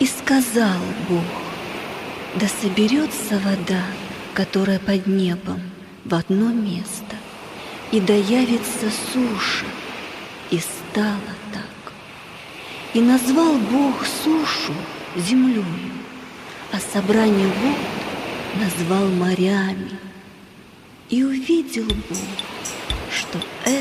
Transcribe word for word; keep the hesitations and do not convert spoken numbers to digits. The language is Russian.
И сказал Бог: да соберется вода, которая под небом, в одно место, и да явится суша. И стало так. И назвал Бог сушу землею, а собрание вод назвал морями. И увидел Бог, что